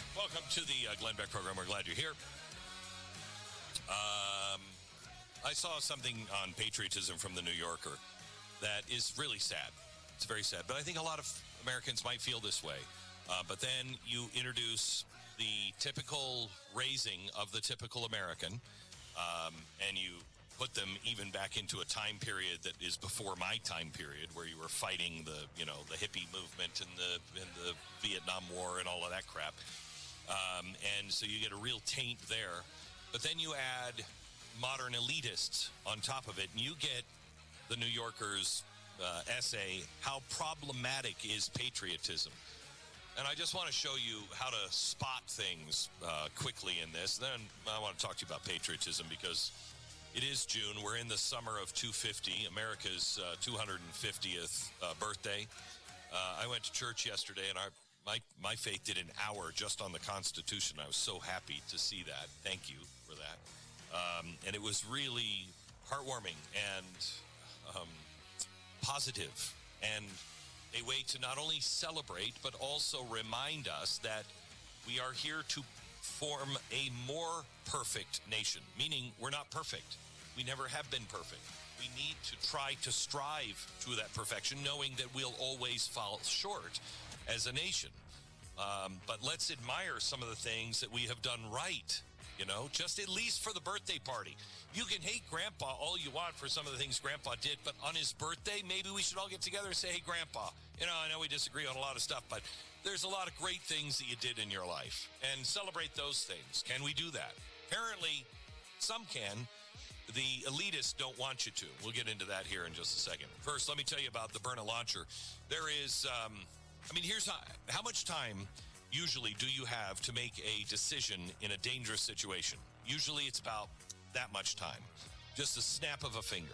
Welcome to the Glenn Beck program. We're glad you're here. I saw something on patriotism from the New Yorker that is really sad. It's very sad. But I think a lot of Americans might feel this way. But then you introduce the typical raising of the typical American, and you put them even back into a time period that is before my time period, where you were fighting the hippie movement and the Vietnam War and all of that crap. And so you get a real taint there. But then you add modern elitists on top of it, and you get the New Yorker's essay, How Problematic is Patriotism? And I just want to show you how to spot things quickly in this. Then I want to talk to you about patriotism because it is June. We're in the summer of 250, America's 250th birthday. I went to church yesterday, and my faith did an hour just on the Constitution. I was so happy to see that. Thank you for that. And it was really heartwarming and positive, and a way to not only celebrate, but also remind us that we are here to form a more perfect nation, meaning we're not perfect. We never have been perfect. We need to try to strive to that perfection, knowing that we'll always fall short as a nation. But let's admire some of the things that we have done right, just at least for the birthday party. You can hate Grandpa all you want for some of the things Grandpa did, but on his birthday, maybe we should all get together and say, hey, Grandpa, I know we disagree on a lot of stuff, but there's a lot of great things that you did in your life, and celebrate those things. Can we do that? Apparently, some can. The elitists don't want you to. We'll get into that here in just a second. First, let me tell you about the Byrna launcher. There is, here's how much time usually do you have to make a decision in a dangerous situation? Usually it's about that much time. Just a snap of a finger.